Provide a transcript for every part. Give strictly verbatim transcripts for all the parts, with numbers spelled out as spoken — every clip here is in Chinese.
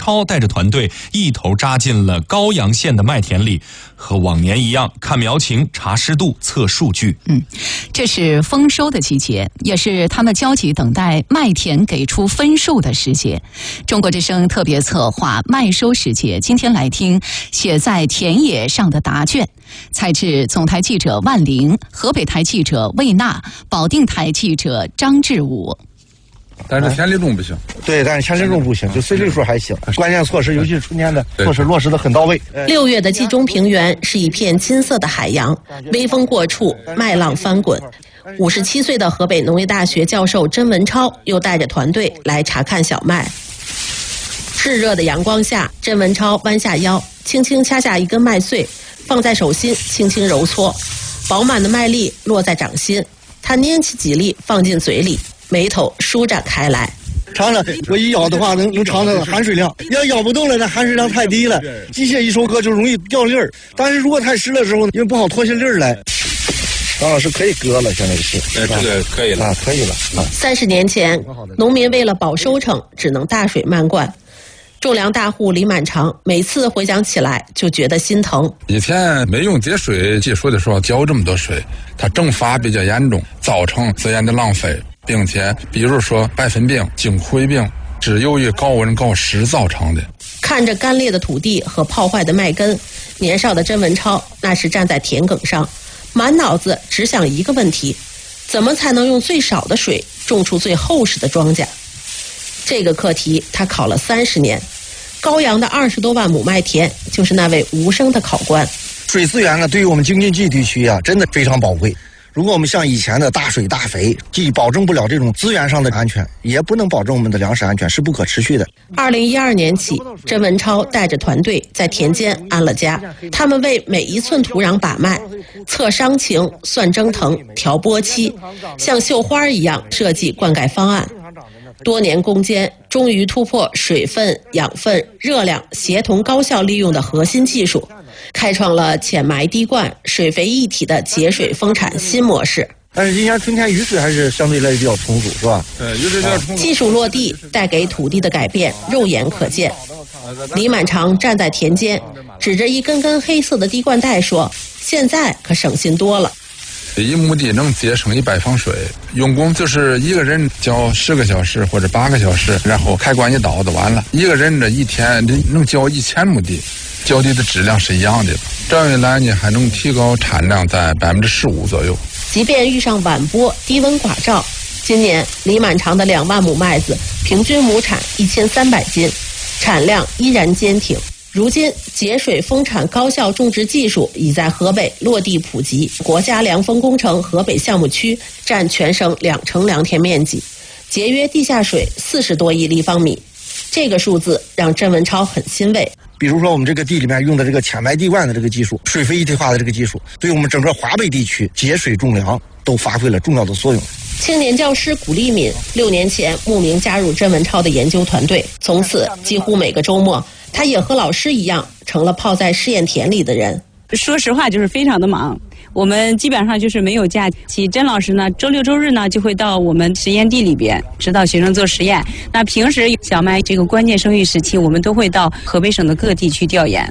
超带着团队一头扎进了高阳县的麦田里，和往年一样，看苗情、查湿度、测数据。 嗯，这是丰收的季节，也是他们焦急等待麦田给出分数的时节。中国之声特别策划麦收时节，今天来听写在田野上的答卷。采制总台记者万玲，河北台记者魏娜，保定台记者张志武。 但是田里种不行， 对，但是田里种不行，就随这时候还行。关键措施，尤其是春天的措施落实的很到位。 六月的冀中平原是一片金色的海洋，微风过处，麦浪翻滚。五十七岁的河北农业大学教授甄文超又带着团队来查看小麦。炙热的阳光下，甄文超弯下腰，轻轻掐下一根麦穗，放在手心轻轻揉搓，饱满的麦粒落在掌心，他拈起几粒放进嘴里，眉头舒展开来。 尝尝，我一咬的话能能尝到含水量，要咬不动了，那含水量太低了，机械一收割就容易掉粒儿。但是如果太湿的时候，因为不好脱下粒儿来。张老师可以割了，现在是， 哎，这个可以了啊，可以了啊。 三十年前，农民为了保收成，只能大水漫灌。种粮大户李满长每次回想起来就觉得心疼。 以前没用节水技术的时候浇这么多水，它蒸发比较严重，造成资源的浪费，并且比如说白粉病、茎灰病，是由于高温高湿造成的。 看着干裂的土地和泡坏的麦根，年少的甄文超那时站在田埂上，满脑子只想一个问题：怎么才能用最少的水种出最厚实的庄稼？这个课题他考了三十年，高阳的二十多万亩麦田就是那位无声的考官。 水资源呢，对于我们京津冀地区啊，真的非常宝贵。如果我们像以前的大水大肥，既保证不了这种资源上的安全，也不能保证我们的粮食安全，是不可持续的。 二零一二年起，甄文超带着团队在田间安了家，他们为每一寸土壤把脉，测伤情、算蒸腾、调播期，像绣花一样设计灌溉方案。多年攻坚，终于突破水分、养分、热量协同高效利用的核心技术，开创了浅埋滴灌、水肥一体的节水丰产新模式。 但是今年春天雨水还是相对来比较充足，是吧？ 对，雨水比较充足。 技术落地带给土地的改变肉眼可见。李满长站在田间，指着一根根黑色的滴灌带说：“现在可省心多了。” 一亩地能节省一百方水，用工就是一个人浇十个小时或者八个小时，然后开关一倒就完了。一个人这一天能浇一千亩地，浇地的质量是一样的。这样一来呢，还能提高产量在百分之十五左右。 即便遇上晚播、低温寡照，今年李满长的两万亩麦子平均亩产一千三百斤，产量依然坚挺。如今，节水丰产高效种植技术已在河北落地普及，国家粮丰工程河北项目区占全省两成良田面积，节约地下水四十多亿立方米。这个数字让甄文超很欣慰。 比如说我们这个地里面用的这个浅埋滴灌的这个技术，水肥一体化的这个技术，对我们整个华北地区节水种粮都发挥了重要的作用。 青年教师古立敏六年前慕名加入甄文超的研究团队，从此几乎每个周末，他也和老师一样，成了泡在试验田里的人。 说实话，就是非常的忙。我们基本上就是没有假期。甄老师呢，周六周日呢就会到我们实验地里边指导学生做实验。那平时小麦这个关键生育时期，我们都会到河北省的各地去调研。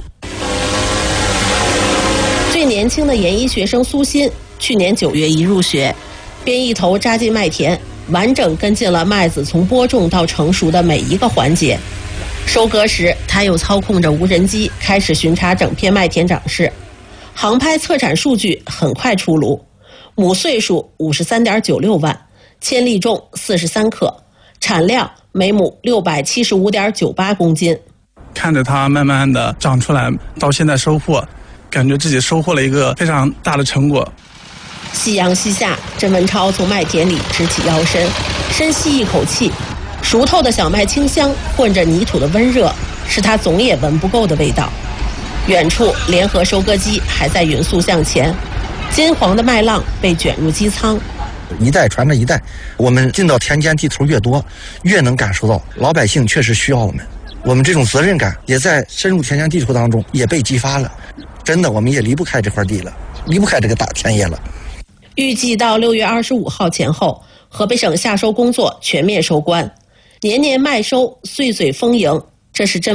最年轻的研一学生苏欣，去年九月一入学，便一头扎进麦田，完整跟进了麦子从播种到成熟的每一个环节。收割时，他又操控着无人机开始巡查整片麦田长势。航拍测产数据很快出炉，亩穗数五十三点九六万，千粒重四十三克，产量每亩六百七十五点九八公斤。 看着它慢慢的长出来，到现在收获，感觉自己收获了一个非常大的成果。 夕阳西下，甄文超从麦田里直起腰身，深吸一口气，熟透的小麦清香混着泥土的温热，是他总也闻不够的味道。远处联合收割机还在匀速向前，金黄的麦浪被卷入机舱， 一代传着一代，我们进到田间地头越多，越能感受到老百姓确实需要我们，我们这种责任感也在深入田间地头当中也被激发了。真的，我们也离不开这块地了，离不开这个大田野了。 预计到六月二十五号前后，河北省夏收工作全面收官，年年麦收，岁岁丰盈，这是甄